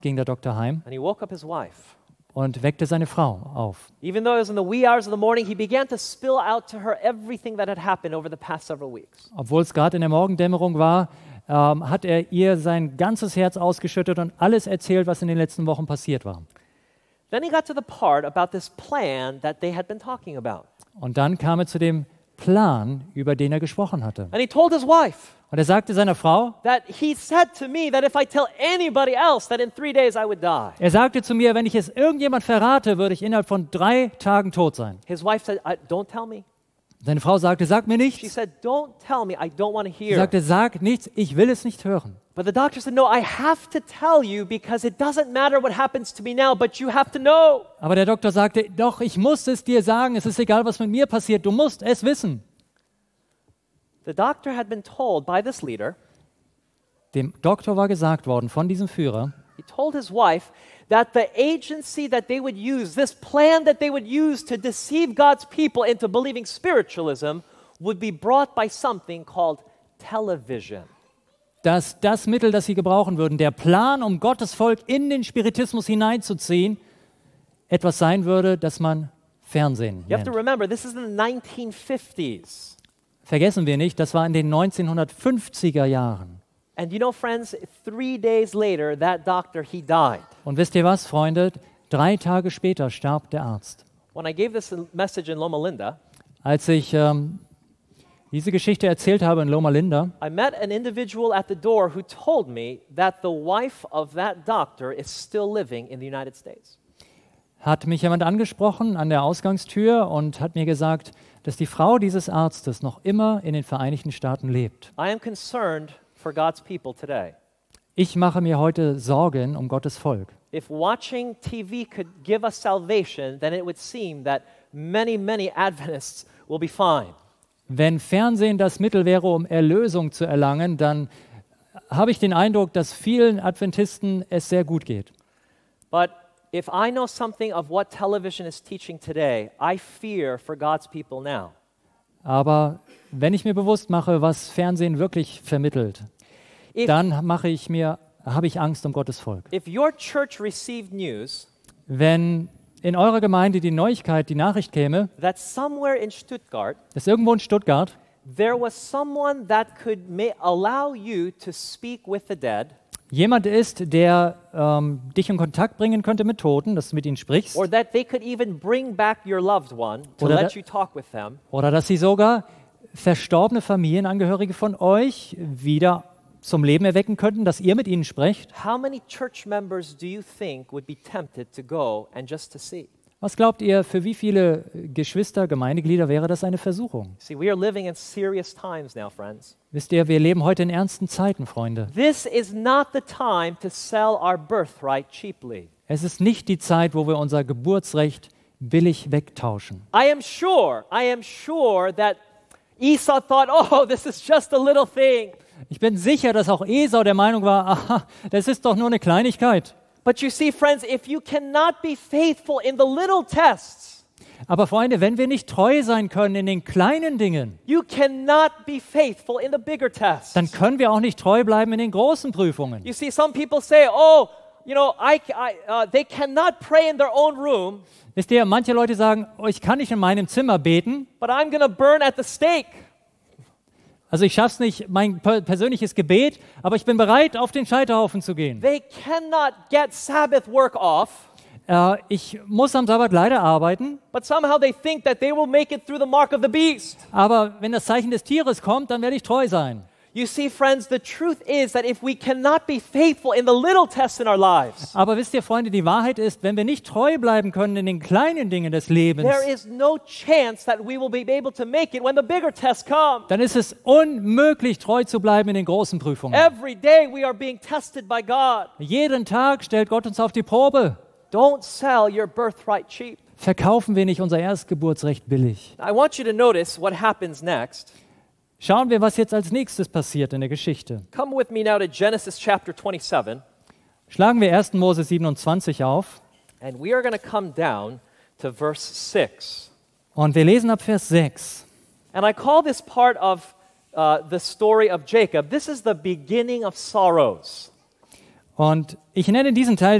ging der Doktor heim and he woke up his wife. und weckte seine Frau auf. Even though it was in the wee hours of the morning, he began to spill out to her everything that had happened over the past several weeks. Obwohl es gerade in der Morgendämmerung war, hat er ihr sein ganzes Herz ausgeschüttet und alles erzählt, was in den letzten Wochen passiert war. Then he got to the part about this plan that they had been talking about. Und dann kam er zu dem Plan, über den er gesprochen hatte. And he told his wife Und er sagte seiner Frau, that he said to me that if I tell anybody else that in 3 days I would die. er sagte zu mir, wenn ich es irgendjemand verrate, würde ich innerhalb von 3 Tagen tot sein. His wife said, don't tell me. Seine Frau sagte, sag mir She nichts. said, don't tell me, I don't want to Sie hear. sagte, sag nichts, ich will es nicht hören. But the doctor said, no, I have to tell you because it doesn't matter what happens to me now, but you have to know. Aber der Doktor sagte, doch, ich muss es dir sagen, es ist egal, was mit mir passiert, du musst es wissen. The doctor had been told by this leader, Dem Doktor war gesagt worden von diesem Führer, he told his wife that the agency that they would use, this plan that they would use to deceive God's people into believing spiritualism, would be brought by something called television. dass das Mittel, das sie gebrauchen würden, der Plan, um Gottes Volk in den Spiritismus hineinzuziehen, etwas sein würde, das man Fernsehen You have to nennt. remember, this is in the 1950s. Vergessen wir nicht, das war in den 1950er Jahren. And you know, friends, 3 days later, that doctor, he died. Und wisst ihr was, Freunde? 3 Tage später starb der Arzt. When I gave this message in Loma Linda, Als ich diese Geschichte erzählt habe in Loma Linda, I met an individual at the door who told me that the wife of that doctor is still living in the United States. hat mich jemand angesprochen an der Ausgangstür und hat mir gesagt, dass die Frau dieses Arztes noch immer in den Vereinigten Staaten lebt. I am concerned for God's people today. Ich mache mir heute Sorgen um Gottes Volk. If watching TV could give us salvation, then it would seem that many Adventists will be fine. Wenn Fernsehen das Mittel wäre, um Erlösung zu erlangen, dann habe ich den Eindruck, dass vielen Adventisten es sehr gut geht. But if I know something of what television is teaching today, I fear for God's people now. Aber wenn ich mir bewusst mache, was Fernsehen wirklich vermittelt, If, dann habe ich Angst um Gottes Volk. if your church received news Wenn in eurer Gemeinde die Nachricht käme, that somewhere in Stuttgart dass irgendwo in Stuttgart there was someone that could allow you to speak with the dead, jemand ist, der dich in Kontakt bringen könnte mit Toten, dass du mit ihnen sprichst, or that they could even bring back your loved one to Oder let da- you talk with them, oder dass sie sogar verstorbene Familienangehörige von euch wieder zum Leben erwecken könnten, dass ihr mit ihnen sprecht. how many church members do you think would be tempted to go and just to see? Was glaubt ihr, für wie viele Geschwister, Gemeindeglieder wäre das eine Versuchung? See, we are living in serious times now, friends. Wisst ihr, wir leben heute in ernsten Zeiten, Freunde. This is not the time to sell our birthright cheaply. Es ist nicht die Zeit, wo wir unser Geburtsrecht billig wegtauschen. I am sure that Esau thought, oh, this is just a little thing. Ich bin sicher, dass auch Esau der Meinung war, aha, das ist doch nur eine Kleinigkeit. But you see, friends, if you cannot be faithful in the little tests, Aber Freunde, wenn wir nicht treu sein können in den kleinen Dingen, you cannot be faithful in the bigger tests. dann können wir auch nicht treu bleiben in den großen Prüfungen. You see, some people say, oh, you know, they cannot pray in their own room, Wisst ihr, manche Leute sagen, oh, ich kann nicht in meinem Zimmer beten, but I'm going to burn at the stake. also ich schaffe es nicht, mein persönliches Gebet, aber ich bin bereit, auf den Scheiterhaufen zu gehen. They cannot get Sabbath work off, Ich muss am Sabbat leider arbeiten, but somehow they think that they will make it through the mark of the beast. aber wenn das Zeichen des Tieres kommt, dann werde ich treu sein. You see, friends, the truth is that if we cannot be faithful in the little tests in our lives, Aber wisst ihr, Freunde, die Wahrheit ist, wenn wir nicht treu bleiben können in den kleinen Dingen des Lebens, there is no chance that we will be able to make it when the bigger tests come. dann ist es unmöglich, treu zu bleiben in den großen Prüfungen. Every day we are being tested by God. Jeden Tag stellt Gott uns auf die Probe. Don't sell your birthright cheap. Verkaufen wir nicht unser Erstgeburtsrecht billig. I want you to notice what happens next. Schauen wir, was jetzt als nächstes passiert in der Geschichte. Come with me now to Genesis chapter 27, Schlagen wir 1. Mose 27 auf and we are going to come down to verse 6. und wir lesen ab Vers 6. And I call this part of the story of Jacob, this is the beginning of sorrows. Und ich nenne diesen Teil